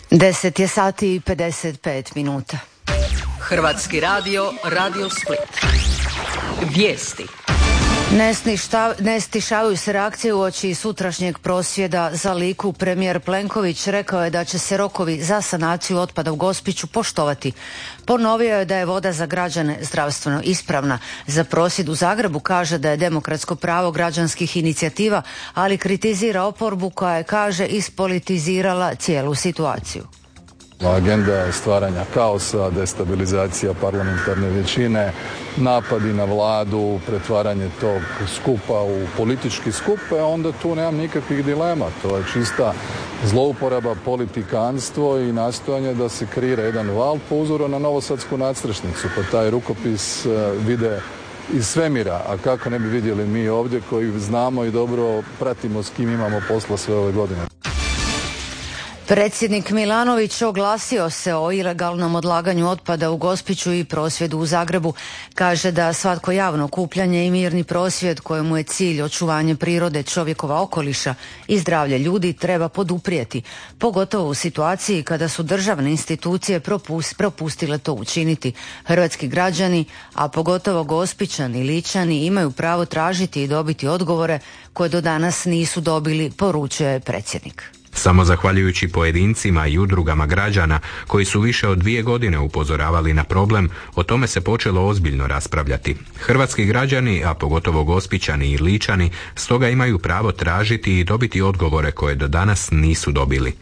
10 je sati i 55 minuta. Hrvatski radio, Radio Split. Vijesti. Ne stišavaju se reakcije uoči sutrašnjeg prosvjeda za Liku. Premijer Plenković rekao je da će se rokovi za sanaciju otpada u Gospiću poštovati. Ponovio je da je voda za građane zdravstveno ispravna. Za prosvjed u Zagrebu kaže da je demokratsko pravo građanskih inicijativa, ali kritizira oporbu koja je, kaže, ispolitizirala cijelu situaciju. Agenda stvaranja kaosa, destabilizacija parlamentarne većine, napadi na vladu, pretvaranje tog skupa u politički skup, onda tu nemam nikakvih dilema. To je čista zlouporaba, politikanstvo i nastojanje da se kreira jedan val po uzoru na novosadsku nadstrešnicu. Pa taj rukopis vide iz svemira, a kako ne bi vidjeli mi ovdje koji znamo i dobro pratimo s kim imamo posla sve ove godine. Predsjednik Milanović oglasio se o ilegalnom odlaganju otpada u Gospiću i prosvjedu u Zagrebu. Kaže da svatko javno okupljanje i mirni prosvjed kojemu je cilj očuvanje prirode, čovjekova okoliša i zdravlje ljudi treba poduprijeti, pogotovo u situaciji kada su državne institucije propustile to učiniti. Hrvatski građani, a pogotovo Gospićani i Ličani, imaju pravo tražiti i dobiti odgovore koje do danas nisu dobili, poručuje predsjednik. Samo zahvaljujući pojedincima i udrugama građana koji su više od 2 godine upozoravali na problem, o tome se počelo ozbiljno raspravljati. Hrvatski građani, a pogotovo Gospićani i Ličani, stoga imaju pravo tražiti i dobiti odgovore koje do danas nisu dobili.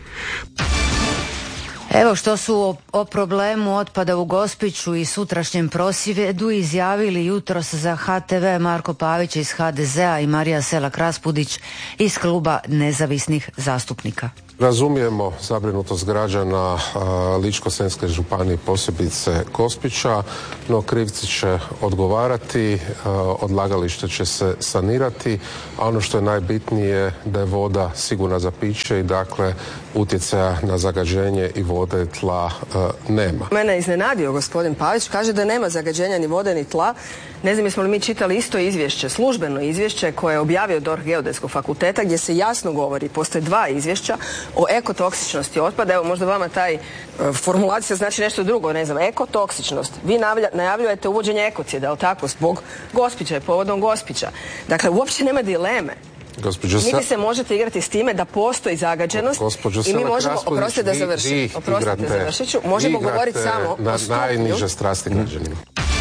Evo što su o problemu otpada u Gospiću i sutrašnjem prosvjedu izjavili jutros za HTV Marko Pavić iz HDZ-a i Marija Selak-Raspudić iz kluba nezavisnih zastupnika. Razumijemo zabrinutost građana Ličko-senjske županije, posebice Gospića, no krivci će odgovarati, odlagalište će se sanirati, a ono što je najbitnije da je voda sigurna za piće i dakle utjecaja na zagađenje i vode i tla nema. Mene je iznenadio gospodin Pavić, kaže da nema zagađenja ni vode ni tla. Ne znam jesmo li mi čitali isto izvješće, službeno izvješće koje je objavio DORH Geodetskog fakulteta gdje se jasno govori, postoje 2 izvješća o ekotoksičnosti otpada. Evo možda vama taj formulacija znači nešto drugo, ne znam, ekotoksičnost. Vi najavljujete uvođenje ekocida, ali tako, zbog Gospića i povodom Gospića. Dakle, uopće nema dileme. Niti se možete igrati s time da postoji zagađenost i mi možemo, oprostite da završit ću, možemo govoriti samo o stupnju. Najniže strasti građanima.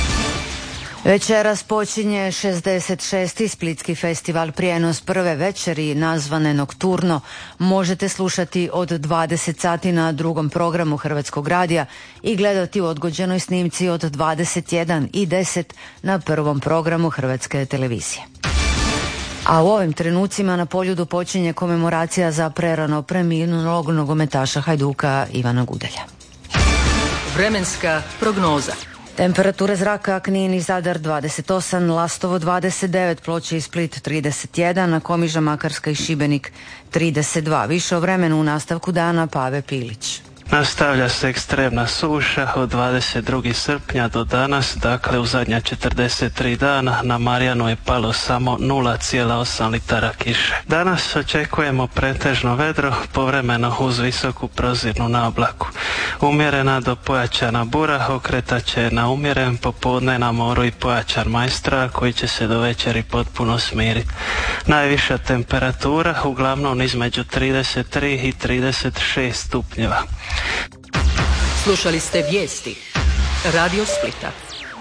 Večeras počinje 66. Splitski festival. Prijenos prve večeri nazvane Nokturno možete slušati od 20 sati na drugom programu Hrvatskog radija i gledati u odgođenoj snimci od 21:10 na prvom programu Hrvatske televizije. A u ovim trenucima na Poljudu počinje komemoracija za prerano preminulog nogometaša Hajduka Ivana Gudelja. Vremenska prognoza. Temperatura zraka Knin i Zadar 28, Lastovo 29, Ploče i Split 31, a Komiža, Makarska i Šibenik 32. Više o vremenu u nastavku dana Pave Pilić. Nastavlja se ekstremna suša od 22. srpnja do danas, dakle u zadnja 43 dana na Marijanu je palo samo 0,8 litara kiše. Danas očekujemo pretežno vedro, povremeno uz visoku prozirnu naoblaku. Umjerena do pojačana bura okretat će na umjeren, popodne na moru i pojačan majstra koji će se do večeri potpuno smiriti. Najviša temperatura uglavnom između 33 i 36 stupnjeva. Slušali ste vijesti Radio Splita.